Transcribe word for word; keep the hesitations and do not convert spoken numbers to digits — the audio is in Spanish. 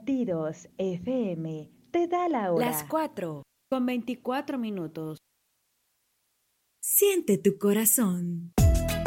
Latidos F M te da la hora. Las cuatro con veinticuatro minutos. Siente tu corazón.